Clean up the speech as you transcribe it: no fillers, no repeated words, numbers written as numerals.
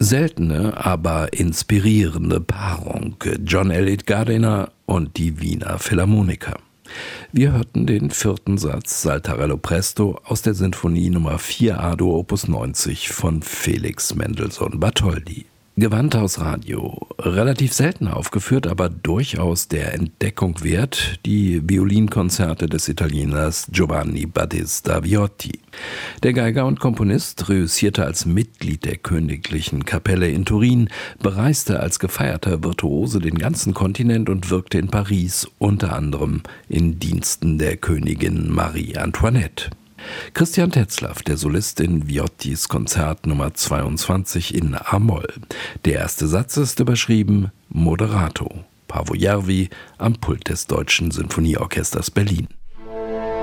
Seltene, aber inspirierende Paarung. John Elliott Gardiner und die Wiener Philharmoniker. Wir hörten den 4. Satz Saltarello Presto aus der Sinfonie Nummer 4 A-Dur Opus 90 von Felix Mendelssohn Bartholdy. Gewandhaus Radio, relativ selten aufgeführt, aber durchaus der Entdeckung wert, die Violinkonzerte des Italieners Giovanni Battista Viotti. Der Geiger und Komponist reüssierte als Mitglied der Königlichen Kapelle in Turin, bereiste als gefeierter Virtuose den ganzen Kontinent und wirkte in Paris unter anderem in Diensten der Königin Marie Antoinette. Christian Tetzlaff, der Solist in Viottis Konzert Nummer 22 in A-Moll. Der erste Satz ist überschrieben Moderato. Paavo Järvi am Pult des Deutschen Sinfonieorchesters Berlin.